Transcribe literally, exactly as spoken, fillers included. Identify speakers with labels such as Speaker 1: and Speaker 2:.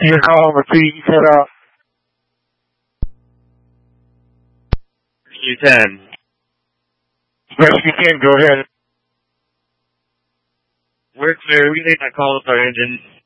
Speaker 1: You're calling repeat, you cut off.
Speaker 2: You ten.
Speaker 1: Rescue ten, go ahead.
Speaker 2: We're clear. We think that call with our engine.